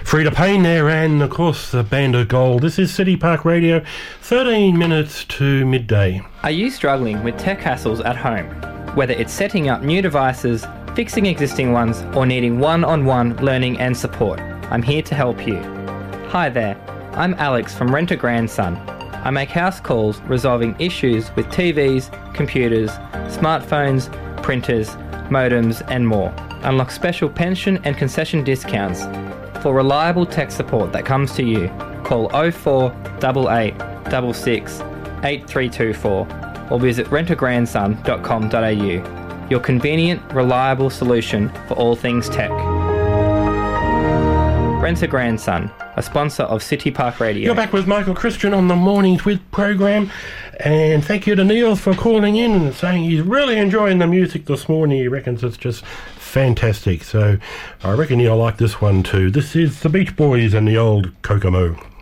Frida Payne there, and of course the Band of Gold. This is City Park Radio, 13 minutes to midday. Are you struggling with tech hassles at home? Whether it's setting up new devices, fixing existing ones, or needing one-on-one learning and support, I'm here to help you. Hi there, I'm Alex from Rent a Grandson. I make house calls resolving issues with TVs, computers, smartphones, printers, modems and more. Unlock special pension and concession discounts. For reliable tech support that comes to you, call 0488 66 8324 or visit rentagrandson.com.au. Your convenient, reliable solution for all things tech. Rent a Grandson, a sponsor of City Park Radio. You're back with Michael Christian on the Mornings With program, and thank you to Neil for calling in and saying he's really enjoying the music this morning. He reckons it's just fantastic, so I reckon you'll like this one too. This is the Beach Boys and the Old Kokomo.